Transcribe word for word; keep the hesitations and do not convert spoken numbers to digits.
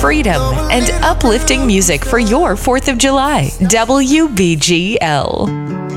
freedom, and uplifting music for your fourth of July. W B G L.